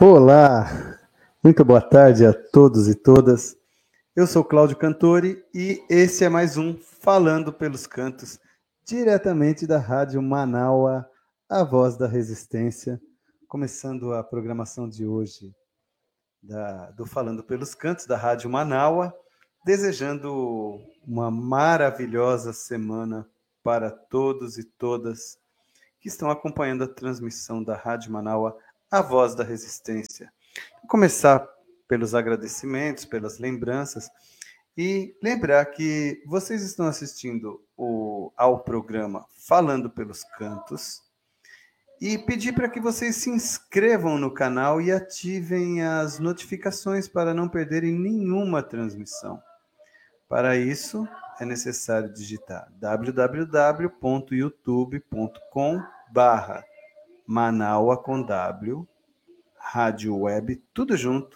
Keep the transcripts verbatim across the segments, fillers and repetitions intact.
Olá, muito boa tarde a todos e todas. Eu sou Cláudio Cantori e esse é mais um Falando pelos Cantos, diretamente da Rádio Manaua, a voz da resistência. Começando a programação de hoje da, do Falando pelos Cantos da Rádio Manaua, desejando uma maravilhosa semana para todos e todas que estão acompanhando a transmissão da Rádio Manaua, a voz da resistência. Vou começar pelos agradecimentos, pelas lembranças, e lembrar que vocês estão assistindo o, ao programa Falando pelos Cantos, e pedir para que vocês se inscrevam no canal e ativem as notificações para não perderem nenhuma transmissão. Para isso, é necessário digitar w w w ponto youtube ponto com barra Manaua com W, Rádio Web, tudo junto,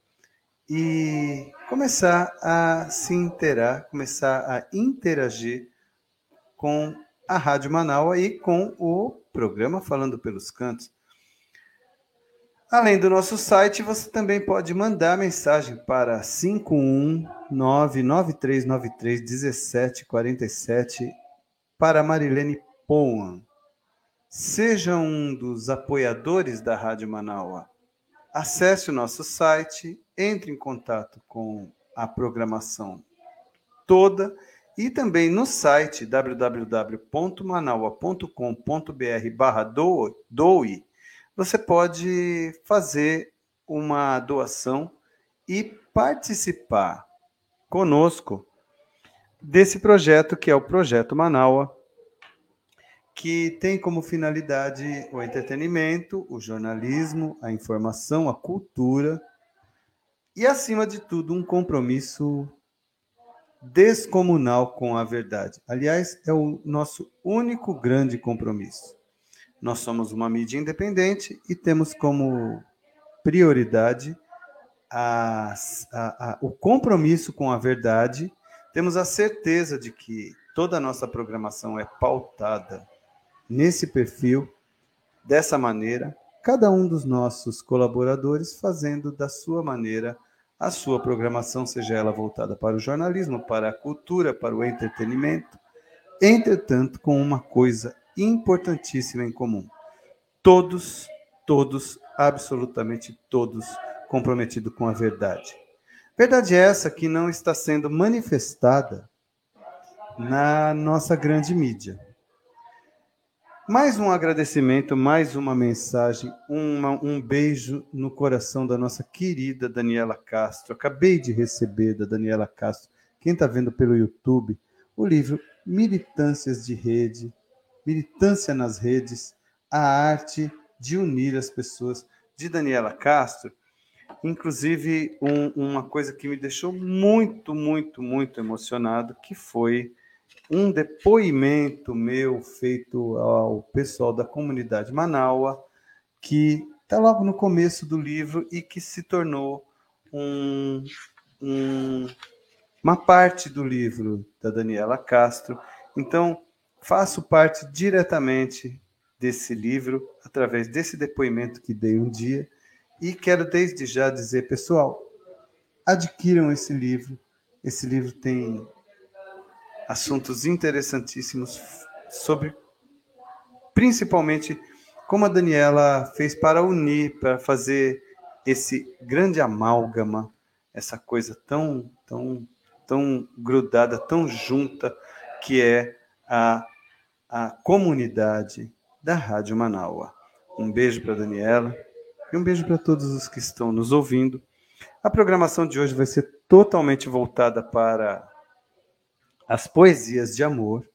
e começar a se interar, começar a interagir com a Rádio Manaua e com o programa Falando pelos Cantos. Além do nosso site, você também pode mandar mensagem para cinco um nove nove três nove três um sete quatro sete para Marilene Poan. Seja um dos apoiadores da Rádio Manaua. Acesse o nosso site, entre em contato com a programação toda e também no site w w w ponto manaua ponto com ponto b r barra doe, você pode fazer uma doação e participar conosco desse projeto que é o Projeto Manaua, que tem como finalidade o entretenimento, o jornalismo, a informação, a cultura e, acima de tudo, um compromisso descomunal com a verdade. Aliás, é o nosso único grande compromisso. Nós somos uma mídia independente e temos como prioridade a, a, a, o compromisso com a verdade. Temos a certeza de que toda a nossa programação é pautada nesse perfil, dessa maneira, cada um dos nossos colaboradores fazendo da sua maneira a sua programação, seja ela voltada para o jornalismo, para a cultura, para o entretenimento, entretanto, com uma coisa importantíssima em comum. Todos, todos, absolutamente todos, comprometidos com a verdade. Verdade essa que não está sendo manifestada na nossa grande mídia. Mais um agradecimento, mais uma mensagem, uma, um beijo no coração da nossa querida Daniela Castro. Acabei de receber da Daniela Castro, quem está vendo pelo YouTube, o livro Militâncias de Rede, Militância nas Redes, a arte de unir as pessoas, de Daniela Castro. Inclusive, um, uma coisa que me deixou muito, muito, muito emocionado, que foi um depoimento meu feito ao pessoal da comunidade Manaua, que está logo no começo do livro e que se tornou um, um, uma parte do livro da Daniela Castro. Então, faço parte diretamente desse livro, através desse depoimento que dei um dia, e quero desde já dizer, pessoal, adquiram esse livro. Esse livro tem assuntos interessantíssimos sobre, principalmente, como a Daniela fez para unir, para fazer esse grande amálgama, essa coisa tão, tão, tão grudada, tão junta, que é a, a comunidade da Rádio Manaua. Um beijo para a Daniela e um beijo para todos os que estão nos ouvindo. A programação de hoje vai ser totalmente voltada para as poesias de amor.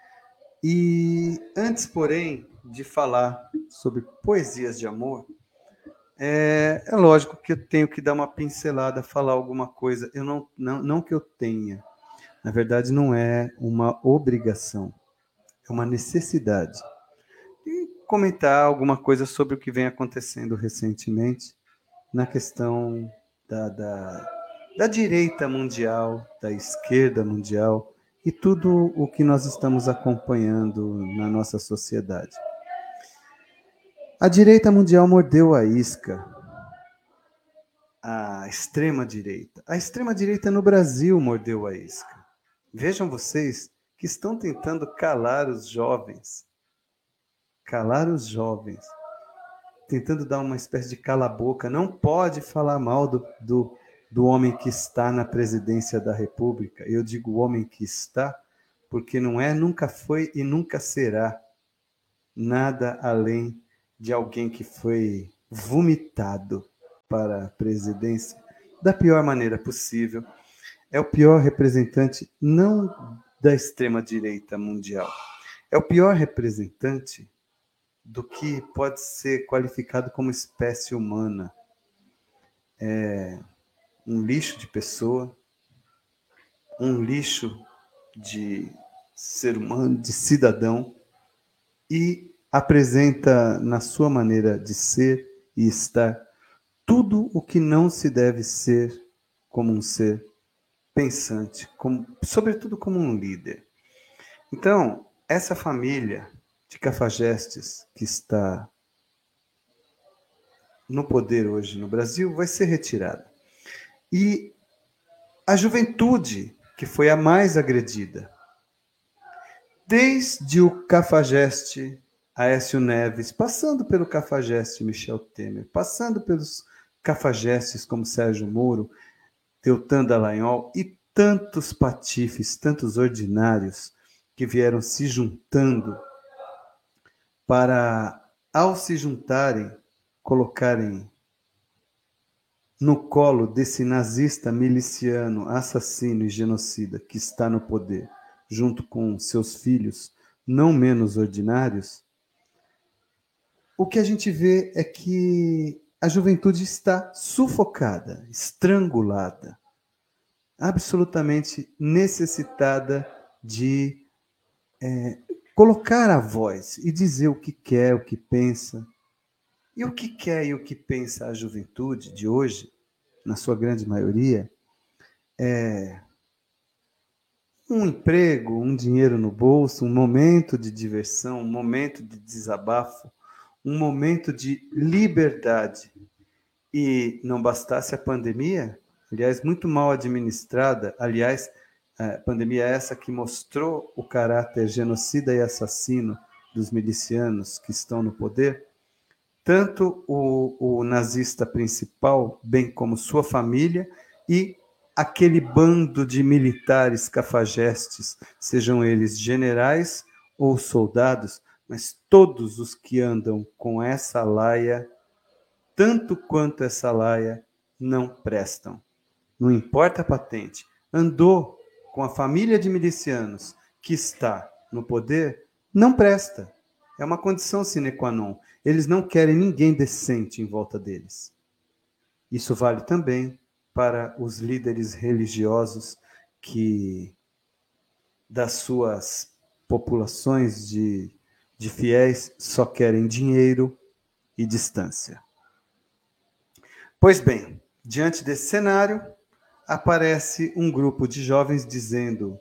E antes, porém, de falar sobre poesias de amor, é, é lógico que eu tenho que dar uma pincelada, falar alguma coisa. Eu não, não, não que eu tenha, na verdade não é uma obrigação, é uma necessidade. E comentar alguma coisa sobre o que vem acontecendo recentemente na questão da, da, da direita mundial, da esquerda mundial, e tudo o que nós estamos acompanhando na nossa sociedade. A direita mundial mordeu a isca a extrema-direita. A extrema-direita no Brasil mordeu a isca. Vejam vocês que estão tentando calar os jovens. Calar os jovens. Tentando dar uma espécie de cala-boca. Não pode falar mal do, do, do homem que está na presidência da República. Eu digo homem que está, porque não é, nunca foi e nunca será nada além de alguém que foi vomitado para a presidência da pior maneira possível. É o pior representante, não da extrema-direita mundial, é o pior representante do que pode ser qualificado como espécie humana. É um lixo de pessoa, um lixo de ser humano, de cidadão, e apresenta na sua maneira de ser e estar tudo o que não se deve ser como um ser pensante, como, sobretudo como um líder. Então, essa família de cafajestes que está no poder hoje no Brasil vai ser retirada. E a juventude, que foi a mais agredida, desde o cafajeste Aécio Neves, passando pelo cafajeste Michel Temer, passando pelos cafajestes como Sérgio Moro, Deltan Dallagnol e tantos patifes, tantos ordinários que vieram se juntando para, ao se juntarem, colocarem no colo desse nazista miliciano, assassino e genocida que está no poder, junto com seus filhos, não menos ordinários, o que a gente vê é que a juventude está sufocada, estrangulada, absolutamente necessitada de é, colocar a voz e dizer o que quer, o que pensa. E o que quer e o que pensa a juventude de hoje, na sua grande maioria, é um emprego, um dinheiro no bolso, um momento de diversão, um momento de desabafo, um momento de liberdade. E não bastasse a pandemia, aliás, muito mal administrada, aliás, a pandemia essa que mostrou o caráter genocida e assassino dos milicianos que estão no poder, tanto o, o nazista principal, bem como sua família, e aquele bando de militares cafajestes, sejam eles generais ou soldados, mas todos os que andam com essa laia, tanto quanto essa laia, não prestam. Não importa a patente. Andou com a família de milicianos que está no poder, não presta. É uma condição sine qua non. Eles não querem ninguém decente em volta deles. Isso vale também para os líderes religiosos que, das suas populações de, de fiéis, só querem dinheiro e distância. Pois bem, diante desse cenário, aparece um grupo de jovens dizendo: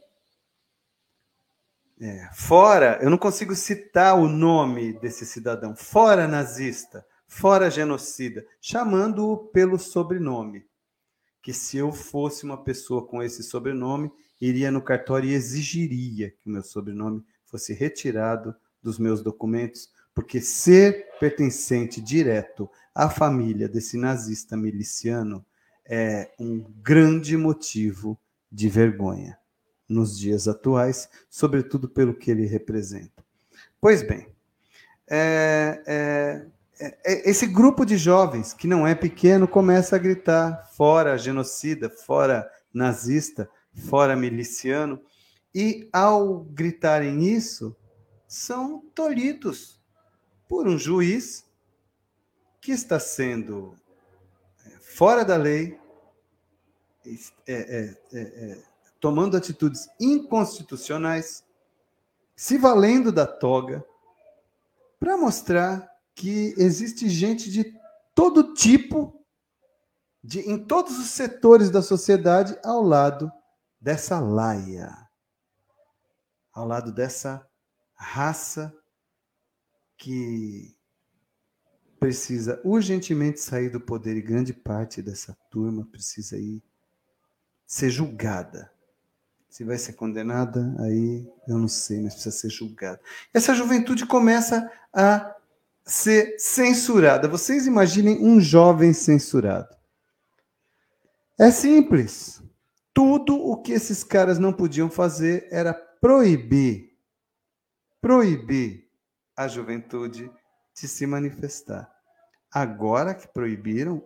é, fora, eu não consigo citar o nome desse cidadão, fora nazista, fora genocida, chamando-o pelo sobrenome, que se eu fosse uma pessoa com esse sobrenome, iria no cartório e exigiria que o meu sobrenome fosse retirado dos meus documentos, porque ser pertencente direto à família desse nazista miliciano é um grande motivo de vergonha nos dias atuais, sobretudo pelo que ele representa. Pois bem, é, é, é, esse grupo de jovens, que não é pequeno, começa a gritar fora genocida, fora nazista, fora miliciano, e ao gritarem isso, são tolhidos por um juiz que está sendo fora da lei, é, é, é, é, tomando atitudes inconstitucionais, se valendo da toga, para mostrar que existe gente de todo tipo, de, em todos os setores da sociedade, ao lado dessa laia, ao lado dessa raça que precisa urgentemente sair do poder e grande parte dessa turma precisa ir ser julgada. Se vai ser condenada, aí eu não sei, mas precisa ser julgada. Essa juventude começa a ser censurada. Vocês imaginem um jovem censurado. É simples. Tudo o que esses caras não podiam fazer era proibir, proibir a juventude de se manifestar. Agora que proibiram,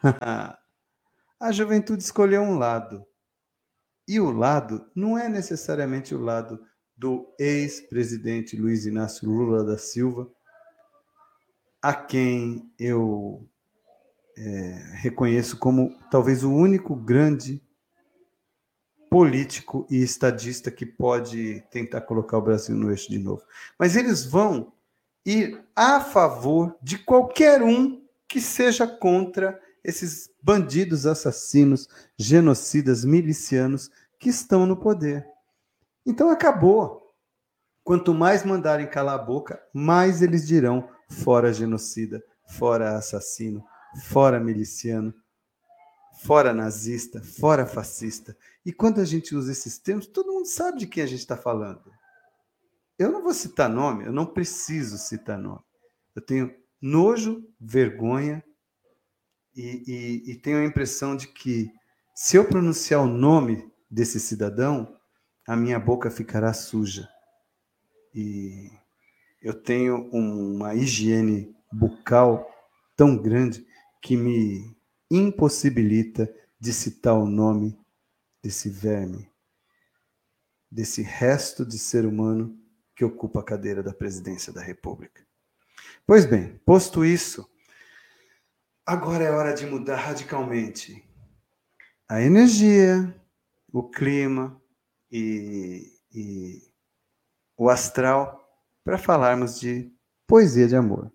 a juventude escolheu um lado. E o lado não é necessariamente o lado do ex-presidente Luiz Inácio Lula da Silva, a quem eu é, reconheço como talvez o único grande político e estadista que pode tentar colocar o Brasil no eixo de novo. Mas eles vão ir a favor de qualquer um que seja contra esses bandidos, assassinos, genocidas, milicianos que estão no poder. Então acabou. Quanto mais mandarem calar a boca, mais eles dirão fora genocida, fora assassino, fora miliciano, fora nazista, fora fascista. E quando a gente usa esses termos, todo mundo sabe de quem a gente está falando. Eu não vou citar nome, eu não preciso citar nome. Eu tenho nojo, vergonha e, e, e tenho a impressão de que, se eu pronunciar o nome desse cidadão, a minha boca ficará suja. E eu tenho uma higiene bucal tão grande que me impossibilita de citar o nome desse verme, desse resto de ser humano que ocupa a cadeira da presidência da República. Pois bem, posto isso, agora é hora de mudar radicalmente a energia, o clima e, e o astral para falarmos de poesia de amor.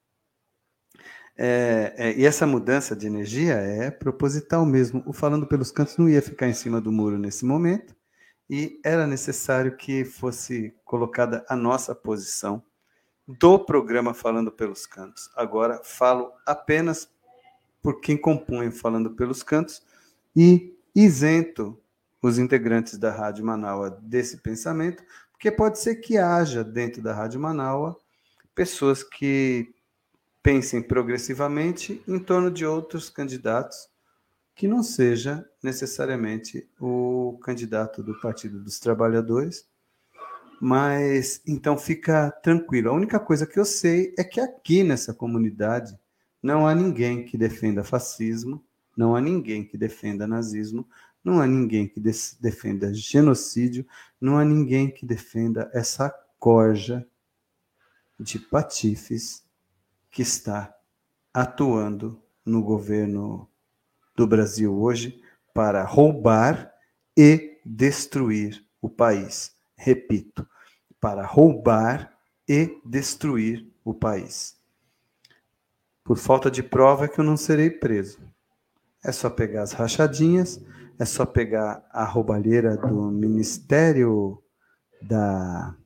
É, é, e essa mudança de energia é proposital mesmo. O Falando pelos Cantos não ia ficar em cima do muro nesse momento, e era necessário que fosse colocada a nossa posição do programa Falando pelos Cantos. Agora falo apenas por quem compõe Falando pelos Cantos e isento os integrantes da Rádio Manaua desse pensamento, porque pode ser que haja dentro da Rádio Manaua pessoas que pensem progressivamente em torno de outros candidatos que não seja necessariamente o candidato do Partido dos Trabalhadores, mas então fica tranquilo. A única coisa que eu sei é que aqui nessa comunidade não há ninguém que defenda fascismo, não há ninguém que defenda nazismo, não há ninguém que defenda genocídio, não há ninguém que defenda essa corja de patifes que está atuando no governo do Brasil hoje para roubar e destruir o país. Repito, para roubar e destruir o país. Por falta de prova é que eu não serei preso. É só pegar as rachadinhas, é só pegar a roubalheira do Ministério da...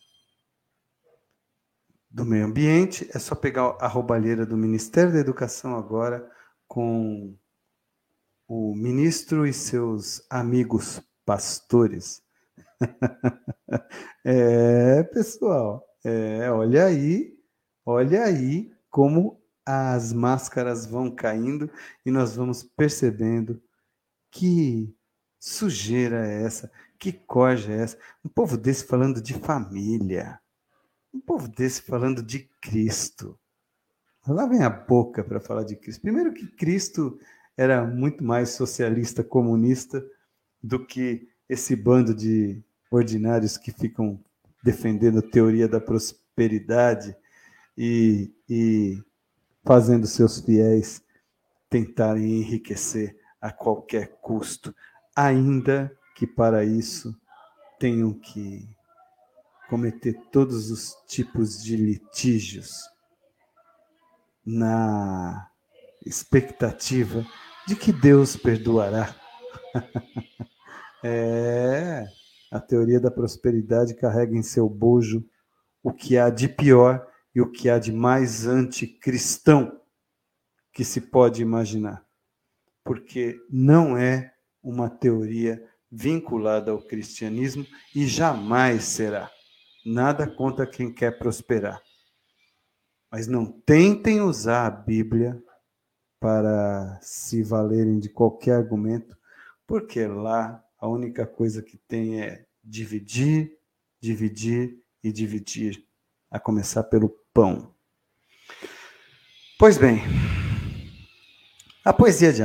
do Meio Ambiente, é só pegar a roubalheira do Ministério da Educação agora com o ministro e seus amigos pastores. É, pessoal, é, olha aí, olha aí como as máscaras vão caindo e nós vamos percebendo que sujeira é essa, que corja é essa. Um povo desse falando de família, um povo desse falando de Cristo. Lá vem a boca para falar de Cristo. Primeiro que Cristo era muito mais socialista, comunista, do que esse bando de ordinários que ficam defendendo a teoria da prosperidade e, e fazendo seus fiéis tentarem enriquecer a qualquer custo, ainda que para isso tenham que cometer todos os tipos de litígios na expectativa de que Deus perdoará. É, a teoria da prosperidade carrega em seu bojo o que há de pior e o que há de mais anticristão que se pode imaginar, porque não é uma teoria vinculada ao cristianismo e jamais será. Nada contra quem quer prosperar. Mas não tentem usar a Bíblia para se valerem de qualquer argumento, porque lá a única coisa que tem é dividir, dividir e dividir, a começar pelo pão. Pois bem, a poesia de